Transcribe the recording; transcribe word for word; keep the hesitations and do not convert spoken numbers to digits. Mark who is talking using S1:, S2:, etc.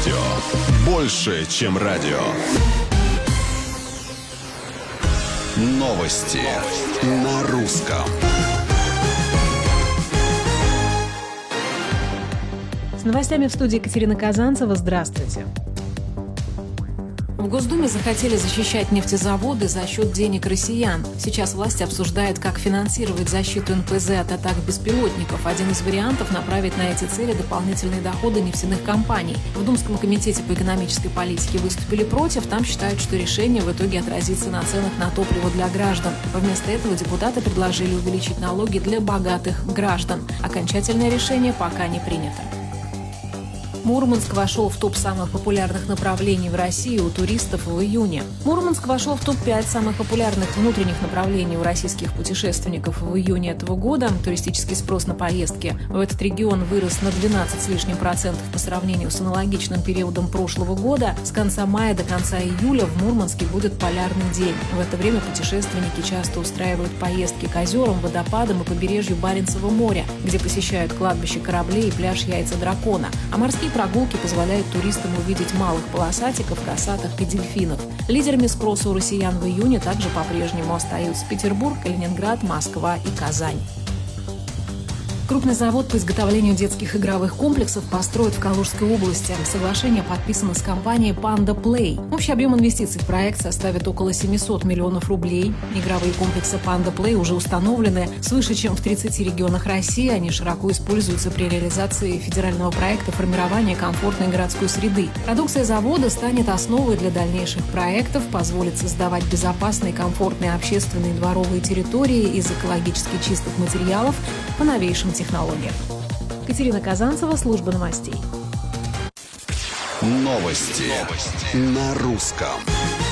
S1: Радио. Больше, чем радио. Новости на русском.
S2: С новостями в студии Екатерина Казанцева. Здравствуйте. В Госдуме захотели защищать нефтезаводы за счет денег россиян. Сейчас власти обсуждают, как финансировать защиту эн пэ зэ от атак беспилотников. Один из вариантов – направить на эти цели дополнительные доходы нефтяных компаний. В Думском комитете по экономической политике выступили против. Там считают, что решение в итоге отразится на ценах на топливо для граждан. Вместо этого депутаты предложили увеличить налоги для богатых граждан. Окончательное решение пока не принято. Мурманск вошел в топ самых популярных направлений в России у туристов в июне. Мурманск вошел в топ пять самых популярных внутренних направлений у российских путешественников в июне этого года. Туристический спрос на поездки в этот регион вырос на двенадцать с лишним процентов по сравнению с аналогичным периодом прошлого года. С конца мая до конца июля в Мурманске будет полярный день. В это время путешественники часто устраивают поездки к озерам, водопадам и побережью Баренцева моря, где посещают кладбище кораблей и пляж Яйца дракона. А морские прогулки позволяют туристам увидеть малых полосатиков, косатых и дельфинов. Лидерами спроса у россиян в июне также по-прежнему остаются Петербург, Калининград, Москва и Казань. Крупный завод по изготовлению детских игровых комплексов построят в Калужской области. Соглашение подписано с компанией Panda Play. Общий объем инвестиций в проект составит около семьсот миллионов рублей. Игровые комплексы Panda Play уже установлены свыше чем в тридцати регионах России. Они широко используются при реализации федерального проекта формирования комфортной городской среды. Продукция завода станет основой для дальнейших проектов, позволит создавать безопасные, комфортные общественные дворовые территории из экологически чистых материалов по новейшим технологиям. Екатерина Казанцева, служба новостей.
S1: Новости, Новости. На русском.